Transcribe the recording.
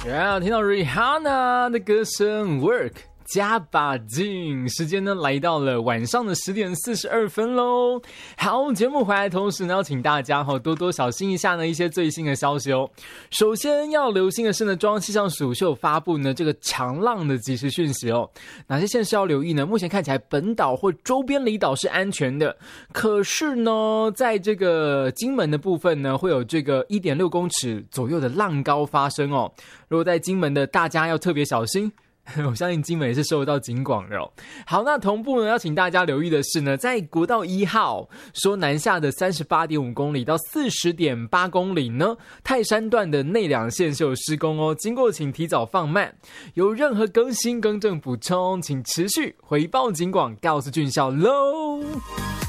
然后听到 Rihanna 的歌声 Work 加把劲，时间呢来到了晚上的10点42分咯。好，节目回来的同时呢，要请大家多多小心一下呢一些最新的消息哦。首先要留心的是呢，中央气象署是有发布呢这个强浪的即时讯息哦。哪些县市要留意呢？目前看起来本岛或周边离岛是安全的，可是呢，在这个金门的部分呢，会有这个1.6公尺左右的浪高发生哦。如果在金门的大家要特别小心。我相信金门也是受到警广的哦。好，那同步呢，要请大家留意的是呢，在国道1号说南下的38.5公里到40.8公里呢，泰山段的内两线是有施工哦，经过请提早放慢。有任何更新更正补充，请持续回报警广，告诉俊孝喽。